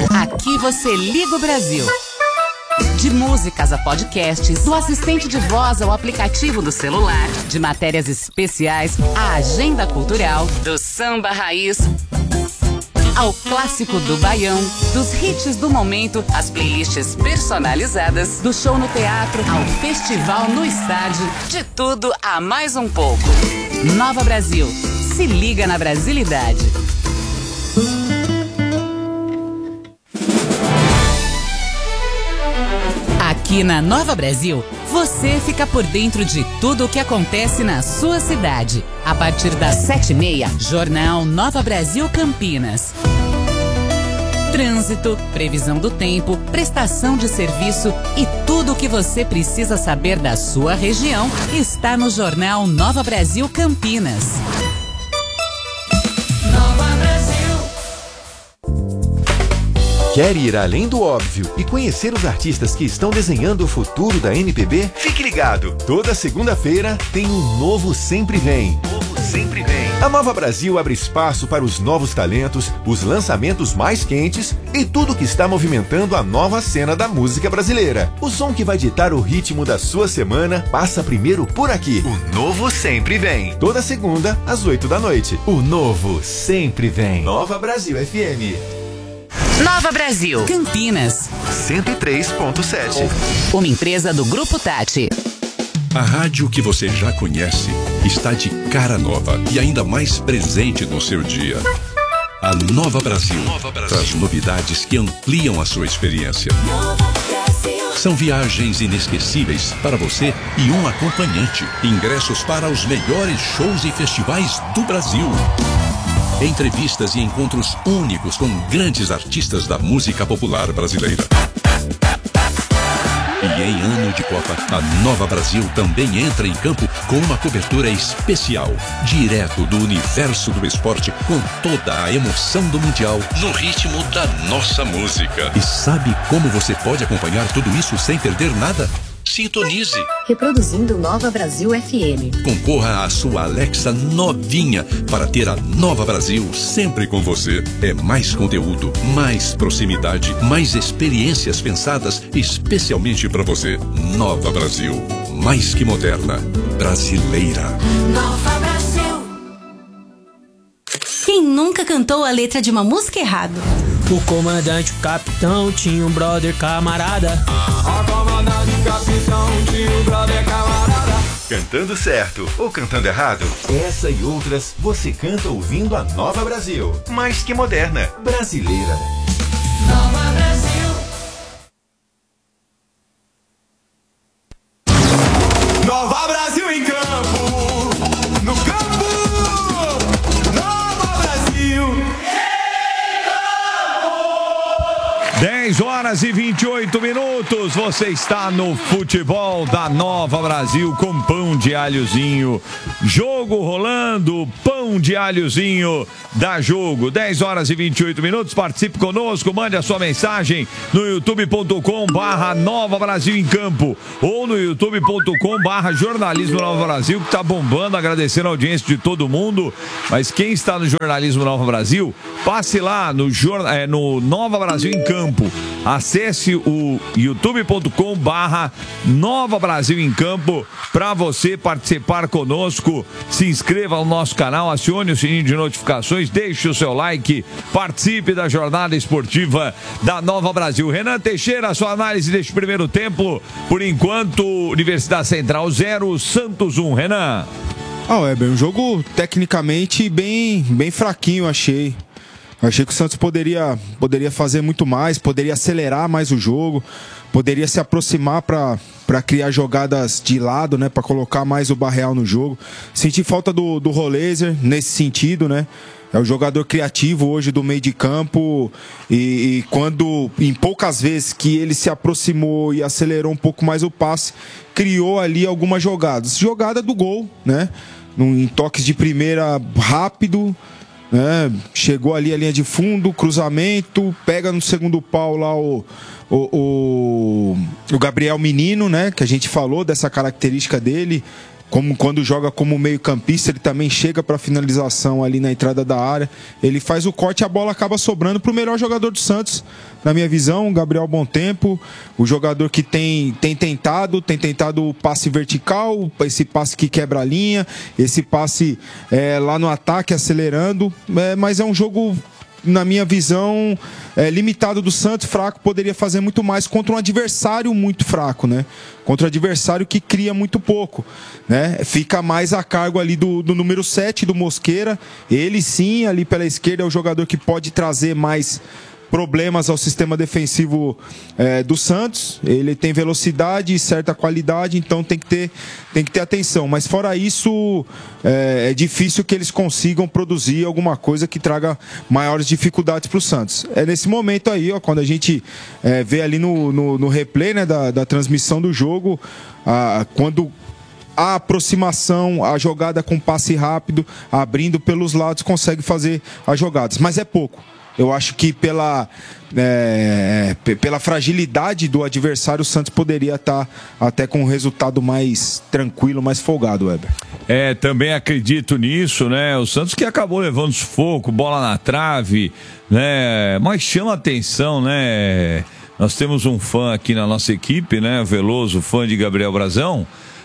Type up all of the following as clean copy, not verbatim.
Aqui você liga o Brasil. De músicas a podcasts, do assistente de voz ao aplicativo do celular, de matérias especiais à agenda cultural, do samba raiz ao clássico do baião, dos hits do momento, as playlists personalizadas, do show no teatro ao festival no estádio, de tudo a mais um pouco. Nova Brasil, se liga na Brasilidade. Aqui na Nova Brasil, você fica por dentro de tudo o que acontece na sua cidade. A partir das 7h30, Jornal Nova Brasil Campinas. Trânsito, previsão do tempo, prestação de serviço e tudo o que você precisa saber da sua região está no Jornal Nova Brasil Campinas. Quer ir além do óbvio e conhecer os artistas que estão desenhando o futuro da MPB? Fique ligado! Toda segunda-feira tem um Novo Sempre Vem. A Nova Brasil abre espaço para os novos talentos, os lançamentos mais quentes e tudo que está movimentando a nova cena da música brasileira. O som que vai ditar o ritmo da sua semana passa primeiro por aqui. O Novo Sempre Vem. Toda segunda, às 8 da noite. O Novo Sempre Vem. Nova Brasil FM. Nova Brasil, Campinas 103.7. Uma empresa do Grupo Tati. A rádio que você já conhece está de cara nova e ainda mais presente no seu dia. A Nova Brasil traz novidades que ampliam a sua experiência. São viagens inesquecíveis para você e um acompanhante. Ingressos para os melhores shows e festivais do Brasil. Entrevistas e encontros únicos com grandes artistas da música popular brasileira. E em ano de Copa, a Nova Brasil também entra em campo com uma cobertura especial, direto do universo do esporte, com toda a emoção do Mundial, no ritmo da nossa música. E sabe como você pode acompanhar tudo isso sem perder nada? Sintonize. Reproduzindo Nova Brasil FM. Concorra à sua Alexa novinha para ter a Nova Brasil sempre com você. É mais conteúdo, mais proximidade, mais experiências pensadas especialmente para você. Nova Brasil, mais que moderna, brasileira. Nova Brasil. Quem nunca cantou a letra de uma música errado? O comandante, o capitão, tinha um brother camarada. A comandante, o capitão, tinha um brother camarada. Cantando certo ou cantando errado? Essa e outras você canta ouvindo a Nova Brasil. Mais que moderna, brasileira. Nova Brasil. Nova Brasil em campo. No campo. Nova Brasil. 10h28. Você está no futebol da Nova Brasil com pão de alhozinho. Jogo rolando, pão de alhozinho da Jogo. 10h28. Participe conosco, mande a sua mensagem no youtube.com/Nova Brasil em Campo ou no youtube.com/Jornalismo Nova Brasil, que está bombando, agradecendo a audiência de todo mundo. Mas quem está no Jornalismo Nova Brasil, passe lá no Nova Brasil em Campo. Acesse o youtube.com/Nova Brasil em Campo para você participar conosco. Se inscreva no nosso canal, acione o sininho de notificações, deixe o seu like, participe da jornada esportiva da Nova Brasil. Renan Teixeira, sua análise deste primeiro tempo. Por enquanto, Universidade Central 0, Santos 1. Renan. Weber, um jogo tecnicamente bem fraquinho, achei. Achei que o Santos poderia fazer muito mais, poderia acelerar mais o jogo, poderia se aproximar para criar jogadas de lado, né, para colocar mais o Barreal no jogo. Senti falta do Roleiser nesse sentido, né? É o jogador criativo hoje do meio de campo e quando, em poucas vezes que ele se aproximou e acelerou um pouco mais o passe, criou ali algumas jogadas. Jogada do gol, né? Em toques de primeira rápido, chegou ali a linha de fundo, cruzamento, pega no segundo pau lá o Gabriel Menino, né? Que a gente falou dessa característica dele, como quando joga como meio-campista, ele também chega para finalização ali na entrada da área. Ele faz o corte e a bola acaba sobrando para o melhor jogador do Santos, na minha visão, Gabriel Bontempo, o jogador que tem tentado o passe vertical, esse passe que quebra a linha, esse passe lá no ataque acelerando, mas é um jogo, na minha visão, limitado do Santos, fraco, poderia fazer muito mais contra um adversário muito fraco, né? Contra um adversário que cria muito pouco, né? Fica mais a cargo ali do número 7, do Mosqueira. Ele sim, ali pela esquerda, é o jogador que pode trazer mais problemas ao sistema defensivo do Santos. Ele tem velocidade e certa qualidade, então tem que ter atenção. Mas fora isso, é difícil que eles consigam produzir alguma coisa que traga maiores dificuldades para o Santos. É nesse momento aí, ó, quando a gente vê ali no replay, né, da transmissão do jogo, quando a aproximação, a jogada com passe rápido, abrindo pelos lados, consegue fazer as jogadas. Mas é pouco. Eu acho que pela fragilidade do adversário, o Santos poderia estar até com um resultado mais tranquilo, mais folgado, Weber. Também acredito nisso, né? O Santos que acabou levando sufoco, bola na trave, né? Mas chama atenção, né? Nós temos um fã aqui na nossa equipe, né? Veloso, fã de Gabriel Brazão.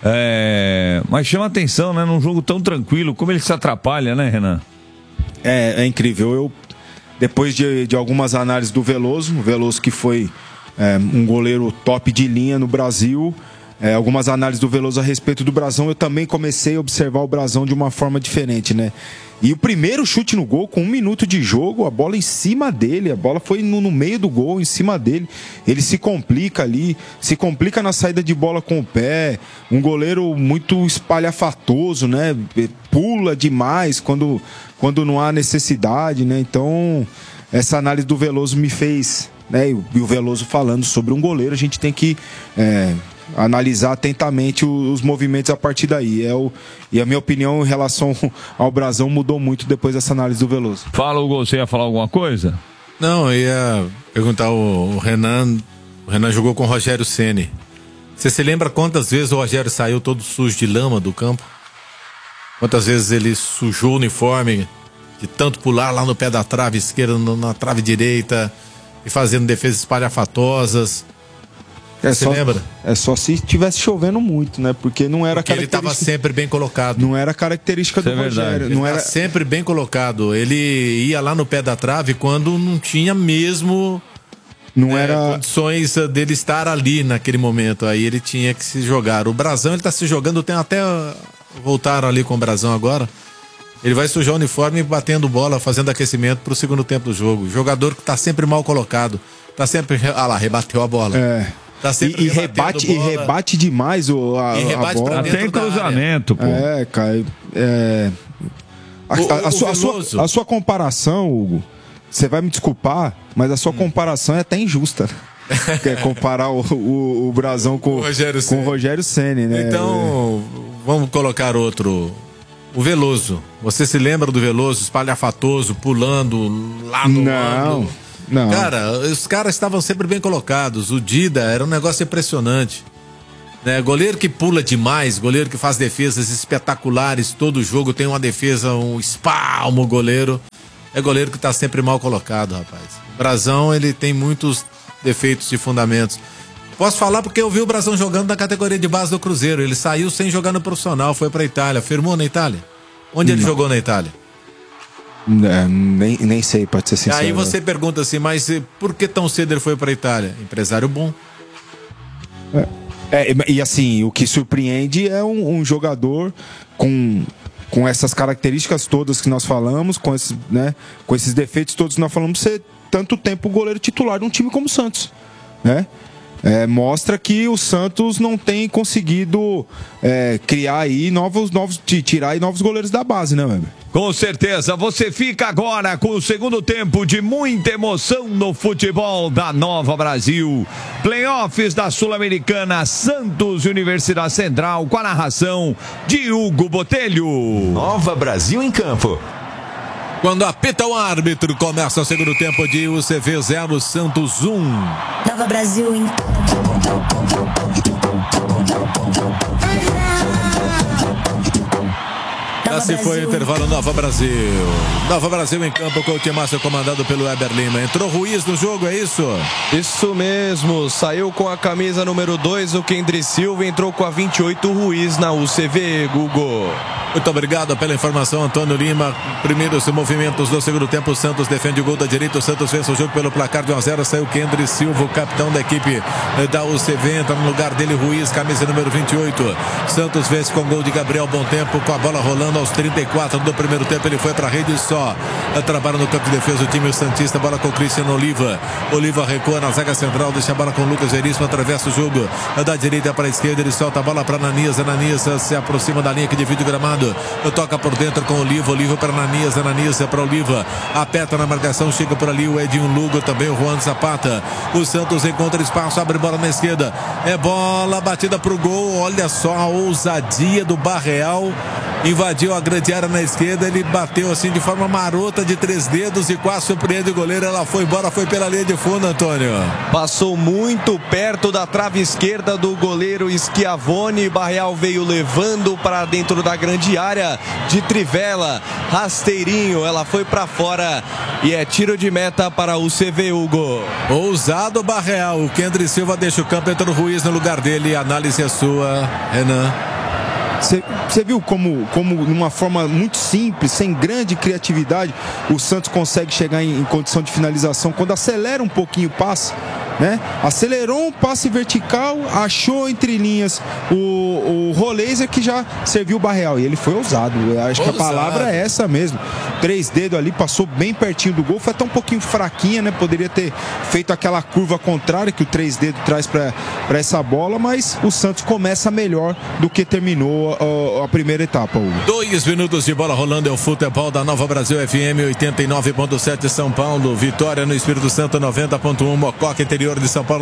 Mas chama atenção, né? Num jogo tão tranquilo, como ele se atrapalha, né, Renan? É incrível. Depois de algumas análises do Veloso que foi um goleiro top de linha no Brasil, algumas análises do Veloso a respeito do Brazão, eu também comecei a observar o Brazão de uma forma diferente, né? E o primeiro chute no gol, com 1 minuto de jogo, a bola em cima dele, a bola foi no meio do gol, em cima dele. Ele se complica ali, se complica na saída de bola com o pé, um goleiro muito espalhafatoso, né? Pula demais quando não há necessidade, né? Então, essa análise do Veloso me fez, né? E o Veloso falando sobre um goleiro, a gente tem que analisar atentamente os movimentos a partir daí. E a minha opinião em relação ao Brazão mudou muito depois dessa análise do Veloso. Fala, Hugo, você ia falar alguma coisa? Não, eu ia perguntar o Renan. O Renan jogou com o Rogério Ceni. Você se lembra quantas vezes o Rogério saiu todo sujo de lama do campo? Quantas vezes ele sujou o uniforme de tanto pular lá no pé da trave esquerda, na trave direita, e fazendo defesas espalhafatosas? Você lembra? É só se estivesse chovendo muito, né? Porque não era ele estava sempre bem colocado. Não era característica do Rogério. Ele era sempre bem colocado. Ele ia lá no pé da trave quando não tinha mesmo condições dele estar ali naquele momento. Aí ele tinha que se jogar. O Brazão, ele está se jogando, tem até... Voltaram ali com o Brazão agora. Ele vai sujar o uniforme batendo bola, fazendo aquecimento para o segundo tempo do jogo. Jogador que está sempre mal colocado. Está sempre... Ah lá, rebateu a bola. Tá e rebate demais a bola. Até em cruzamento, pô. Cara. A sua comparação, Hugo, você vai me desculpar, mas a sua comparação é até injusta. Quer comparar o Brazão com o Rogério Ceni, né? Então, vamos colocar outro. O Veloso. Você se lembra do Veloso, espalhafatoso, pulando lá no ângulo? Não. Cara, os caras estavam sempre bem colocados. O Dida era um negócio impressionante, né? Goleiro que pula demais, goleiro que faz defesas espetaculares, todo jogo tem uma defesa, um espalmo goleiro. É goleiro que tá sempre mal colocado, rapaz. O Brazão, ele tem muitos defeitos de fundamentos. Posso falar porque eu vi o Brazão jogando na categoria de base do Cruzeiro. Ele saiu sem jogar no profissional, foi pra Itália. Firmou na Itália? Onde ele jogou na Itália? Nem sei, pode ser sincero. Aí você pergunta assim, mas por que tão cedo ele foi pra Itália? Empresário bom. E assim, o que surpreende é um jogador com essas características todas que nós falamos, com esses defeitos todos que nós falamos, ser tanto tempo goleiro titular de um time como o Santos, né? Mostra que o Santos não tem conseguido criar aí tirar aí novos goleiros da base, né, Weber? Com certeza, você fica agora com o segundo tempo de muita emoção no futebol da Nova Brasil. Playoffs da Sul-Americana, Santos e Universidade Central, com a narração de Hugo Botelho. Nova Brasil em campo. Quando apita o árbitro, começa o segundo tempo de UCV 0, Santos 1. Nova Brasil em Já se foi o intervalo. Nova Brasil. Nova Brasil em campo com o timaço comandado pelo Weber Lima. Entrou Ruiz no jogo, é isso? Isso mesmo. Saiu com a camisa número 2 o Kendry Silva, entrou com a 28 Ruiz na UCV, Gugo. Muito obrigado pela informação, Antônio Lima. Primeiros movimentos do segundo tempo. O Santos defende o gol da direita. O Santos vence o jogo pelo placar de 1-0. Saiu Kendry Silva, o capitão da equipe da UCV. Entra no lugar dele Ruiz, camisa número 28. Santos vence com gol de Gabriel Bom Tempo, com a bola rolando aos 34 do primeiro tempo. Ele foi para a rede só. Trabalha no campo de defesa o time Santista. Bola com o Cristiano Oliva. Oliva recua na zaga central. Deixa a bola com o Lucas Veríssimo. Atravessa o jogo da direita para a esquerda. Ele solta a bola para Ananias. Ananias se aproxima da linha que divide o gramado. Toca por dentro com o Oliva. Oliva para Ananias. Ananias para Oliva. Aperta na marcação. Chega por ali o Edinho Lugo. Também o Juan Zapata. O Santos encontra espaço. Abre bola na esquerda. É bola batida para o gol. Olha só a ousadia do Barreal. Invadiu a grande área na esquerda. Ele bateu assim de forma marota de 3 dedos e quase surpreende o goleiro. Ela foi embora. Foi pela linha de fundo, Antônio. Passou muito perto da trave esquerda do goleiro Schiavone. Barreal veio levando para dentro da grande área de trivela, rasteirinho, ela foi para fora e é tiro de meta para o CV, Hugo. Ousado Barreal. O Kendry Silva deixa o campo, entra o Ruiz no lugar dele. A análise é sua, Renan. Você viu como numa forma muito simples, sem grande criatividade, o Santos consegue chegar em condição de finalização quando acelera um pouquinho o passe, né? Acelerou um passe vertical, achou entre linhas o Roleiser, que já serviu o Barreal, e ele foi ousado. Eu acho que a palavra é essa mesmo. 3 dedos ali, passou bem pertinho do gol, foi até um pouquinho fraquinha, né? Poderia ter feito aquela curva contrária que o 3 dedos traz para essa bola, mas o Santos começa melhor do que terminou a primeira etapa, Hugo. 2 minutos de bola rolando, é o futebol da Nova Brasil FM 89.7 São Paulo, Vitória no Espírito Santo 90.1, Mococa interior de São Paulo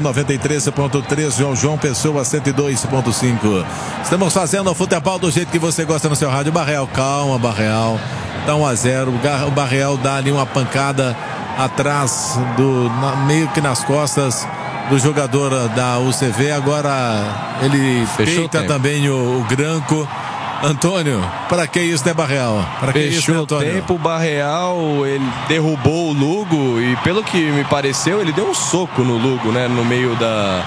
93.3, João Pessoa 102.5. Estamos fazendo o futebol do jeito que você gosta no seu rádio. Barreal, calma, Barreal, dá 1-0, o Barreal dá ali uma pancada atrás meio que nas costas do jogador da UCV. Agora ele peita também o Granco. Antônio, para que isso, né, Barreal? Fechou o tempo, o Barreal, ele derrubou o Lugo e, pelo que me pareceu, ele deu um soco no Lugo, né, no meio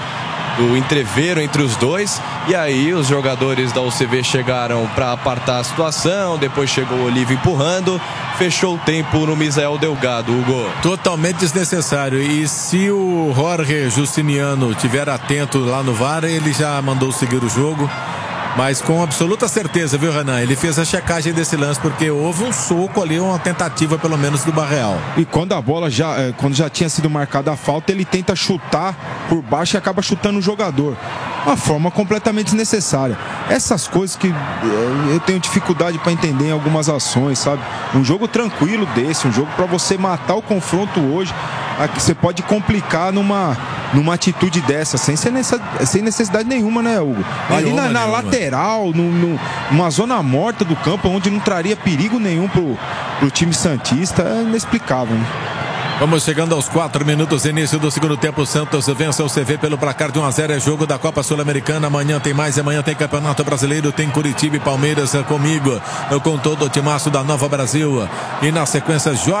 do entreveiro entre os dois, e aí os jogadores da UCV chegaram para apartar a situação, depois chegou o Oliva empurrando, fechou o tempo no Misael Delgado, Hugo. Totalmente desnecessário, e se o Jorge Justiniano tiver atento lá no VAR, ele já mandou seguir o jogo. Mas com absoluta certeza, viu, Renan? Ele fez a checagem desse lance, porque houve um soco ali, uma tentativa pelo menos do Barreal. E quando a bola quando já tinha sido marcada a falta, ele tenta chutar por baixo e acaba chutando o jogador. Uma forma completamente desnecessária. Essas coisas que eu tenho dificuldade para entender em algumas ações, sabe? Um jogo tranquilo desse, um jogo para você matar o confronto hoje, você pode complicar numa atitude dessa, sem necessidade nenhuma, né, Hugo? Ali na lateral, numa zona morta do campo, onde não traria perigo nenhum pro time santista, é inexplicável, né? Vamos chegando aos 4 minutos, início do segundo tempo. O Santos vence o CV pelo placar de 1-0. É jogo da Copa Sul-Americana. Amanhã tem mais, amanhã tem Campeonato Brasileiro, tem Curitiba e Palmeiras comigo, com todo o timaço da Nova Brasil. E na sequência,